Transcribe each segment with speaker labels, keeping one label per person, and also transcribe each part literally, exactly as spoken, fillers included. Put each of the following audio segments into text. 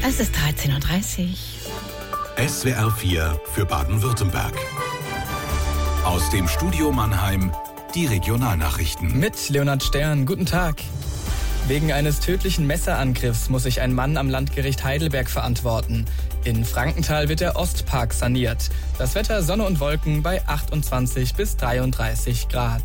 Speaker 1: Es ist dreizehn Uhr dreißig.
Speaker 2: S W R vier für Baden-Württemberg. Aus dem Studio Mannheim die Regionalnachrichten.
Speaker 3: Mit Leonhard Stern, guten Tag. Wegen eines tödlichen Messerangriffs muss sich ein Mann am Landgericht Heidelberg verantworten. In Frankenthal wird der Ostpark saniert. Das Wetter Sonne und Wolken bei achtundzwanzig bis dreiunddreißig Grad.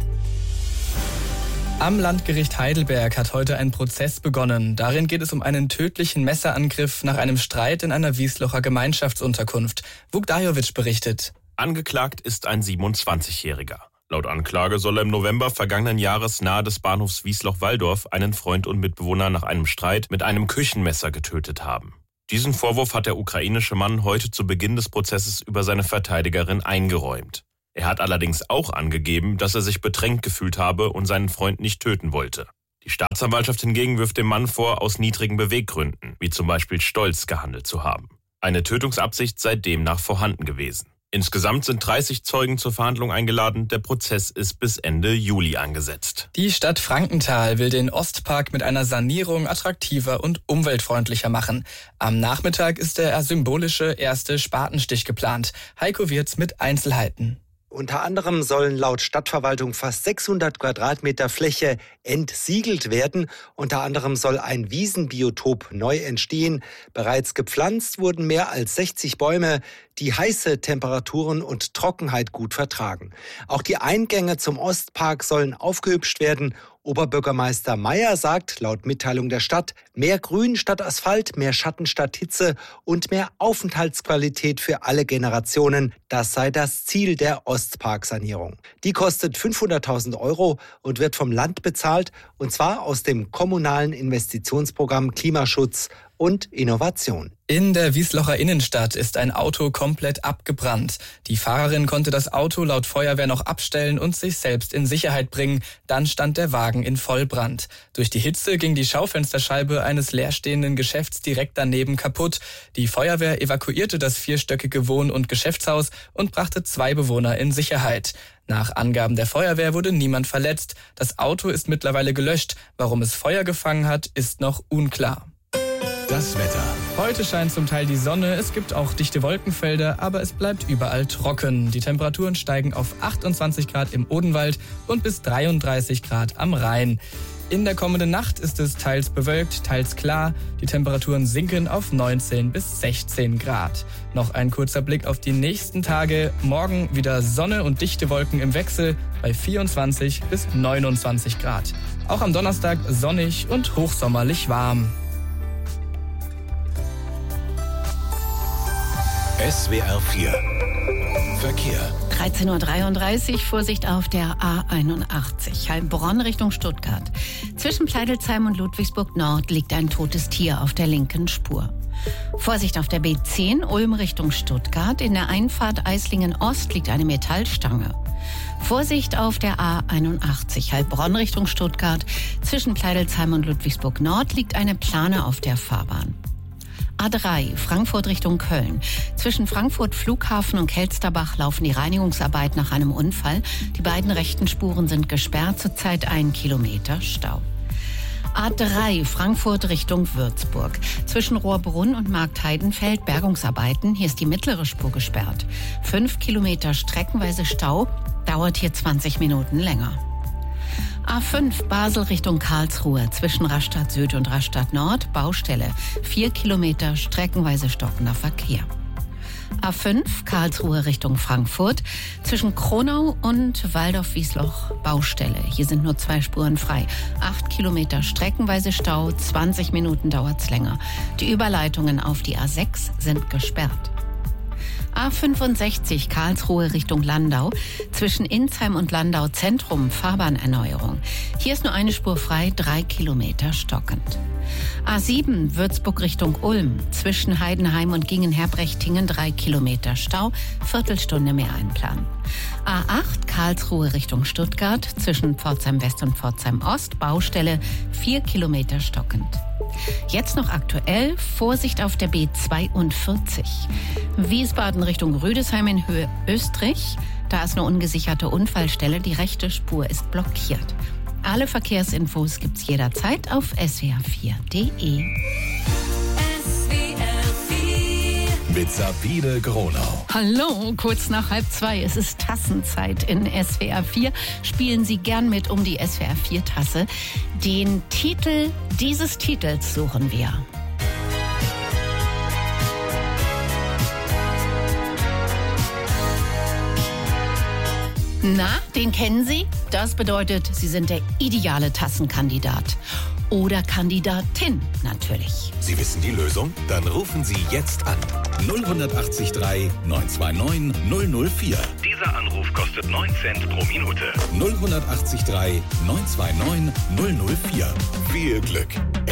Speaker 3: Am Landgericht Heidelberg hat heute ein Prozess begonnen. Darin geht es um einen tödlichen Messerangriff nach einem Streit in einer Wieslocher Gemeinschaftsunterkunft. Vukdajovic berichtet.
Speaker 4: Angeklagt ist ein siebenundzwanzigjähriger. Laut Anklage soll er im November vergangenen Jahres nahe des Bahnhofs Wiesloch-Walldorf einen Freund und Mitbewohner nach einem Streit mit einem Küchenmesser getötet haben. Diesen Vorwurf hat der ukrainische Mann heute zu Beginn des Prozesses über seine Verteidigerin eingeräumt. Er hat allerdings auch angegeben, dass er sich bedrängt gefühlt habe und seinen Freund nicht töten wollte. Die Staatsanwaltschaft hingegen wirft dem Mann vor, aus niedrigen Beweggründen, wie zum Beispiel Stolz, gehandelt zu haben. Eine Tötungsabsicht sei demnach vorhanden gewesen. Insgesamt sind dreißig Zeugen zur Verhandlung eingeladen. Der Prozess ist bis Ende Juli angesetzt.
Speaker 3: Die Stadt Frankenthal will den Ostpark mit einer Sanierung attraktiver und umweltfreundlicher machen. Am Nachmittag ist der symbolische erste Spatenstich geplant. Heiko Wirz mit Einzelheiten.
Speaker 5: Unter anderem sollen laut Stadtverwaltung fast sechshundert Quadratmeter Fläche entsiegelt werden. Unter anderem soll ein Wiesenbiotop neu entstehen. Bereits gepflanzt wurden mehr als sechzig Bäume, die heiße Temperaturen und Trockenheit gut vertragen. Auch die Eingänge zum Ostpark sollen aufgehübscht werden. Oberbürgermeister Meyer sagt, laut Mitteilung der Stadt, mehr Grün statt Asphalt, mehr Schatten statt Hitze und mehr Aufenthaltsqualität für alle Generationen. Das sei das Ziel der Ostparksanierung. Die kostet fünfhunderttausend Euro und wird vom Land bezahlt, und zwar aus dem kommunalen Investitionsprogramm Klimaschutz und Innovation.
Speaker 3: In der Wieslocher Innenstadt ist ein Auto komplett abgebrannt. Die Fahrerin konnte das Auto laut Feuerwehr noch abstellen und sich selbst in Sicherheit bringen. Dann stand der Wagen in Vollbrand. Durch die Hitze ging die Schaufensterscheibe eines leerstehenden Geschäfts direkt daneben kaputt. Die Feuerwehr evakuierte das vierstöckige Wohn- und Geschäftshaus und brachte zwei Bewohner in Sicherheit. Nach Angaben der Feuerwehr wurde niemand verletzt. Das Auto ist mittlerweile gelöscht. Warum es Feuer gefangen hat, ist noch unklar.
Speaker 2: Das Wetter.
Speaker 3: Heute scheint zum Teil die Sonne, es gibt auch dichte Wolkenfelder, aber es bleibt überall trocken. Die Temperaturen steigen auf achtundzwanzig Grad im Odenwald und bis dreiunddreißig Grad am Rhein. In der kommenden Nacht ist es teils bewölkt, teils klar. Die Temperaturen sinken auf neunzehn bis sechzehn Grad. Noch ein kurzer Blick auf die nächsten Tage. Morgen wieder Sonne und dichte Wolken im Wechsel bei vierundzwanzig bis neunundzwanzig Grad. Auch am Donnerstag sonnig und hochsommerlich warm.
Speaker 2: S W R vier Verkehr.
Speaker 1: dreizehn Uhr dreiunddreißig, Vorsicht auf der A einundachtzig, Heilbronn Richtung Stuttgart. Zwischen Pleidelsheim und Ludwigsburg Nord liegt ein totes Tier auf der linken Spur. Vorsicht auf der B zehn, Ulm Richtung Stuttgart. In der Einfahrt Eislingen Ost liegt eine Metallstange. Vorsicht auf der A einundachtzig, Heilbronn Richtung Stuttgart. Zwischen Pleidelsheim und Ludwigsburg Nord liegt eine Plane auf der Fahrbahn. A drei, Frankfurt Richtung Köln. Zwischen Frankfurt Flughafen und Kelsterbach laufen die Reinigungsarbeiten nach einem Unfall. Die beiden rechten Spuren sind gesperrt, zurzeit ein Kilometer Stau. A drei, Frankfurt Richtung Würzburg. Zwischen Rohrbrunn und Marktheidenfeld Bergungsarbeiten. Hier ist die mittlere Spur gesperrt. Fünf Kilometer streckenweise Stau, dauert hier zwanzig Minuten länger. A fünf, Basel Richtung Karlsruhe, zwischen Rastatt Süd und Rastatt Nord, Baustelle. Vier Kilometer streckenweise stockender Verkehr. A fünf, Karlsruhe Richtung Frankfurt, zwischen Kronau und Walldorf-Wiesloch, Baustelle. Hier sind nur zwei Spuren frei. Acht Kilometer streckenweise Stau, zwanzig Minuten dauert's länger. Die Überleitungen auf die A sechs sind gesperrt. A fünfundsechzig, Karlsruhe Richtung Landau, zwischen Insheim und Landau Zentrum, Fahrbahnerneuerung. Hier ist nur eine Spur frei, drei Kilometer stockend. A sieben, Würzburg Richtung Ulm, zwischen Heidenheim und Gingen-Herbrechtingen, drei Kilometer Stau, Viertelstunde mehr einplanen. A acht, Karlsruhe Richtung Stuttgart, zwischen Pforzheim West und Pforzheim Ost, Baustelle, vier Kilometer stockend. Jetzt noch aktuell, Vorsicht auf der B zweiundvierzig. Wiesbaden Richtung Rüdesheim in Höhe Österreich. Da ist eine ungesicherte Unfallstelle, die rechte Spur ist blockiert. Alle Verkehrsinfos gibt's jederzeit auf S W R vier punkt de.
Speaker 2: mit Sabine Gronau.
Speaker 1: Hallo, kurz nach halb zwei. Es ist Tassenzeit in S W R vier. Spielen Sie gern mit um die S W R vier Tasse. Den Titel dieses Titels suchen wir. Na, den kennen Sie? Das bedeutet, Sie sind der ideale Tassenkandidat. Oder Kandidatin, natürlich.
Speaker 2: Sie wissen die Lösung? Dann rufen Sie jetzt an. null acht drei neun zwei neun null null vier.
Speaker 6: Dieser Anruf kostet neun Cent pro Minute.
Speaker 2: null acht drei neun zwei neun null null vier. Viel Glück!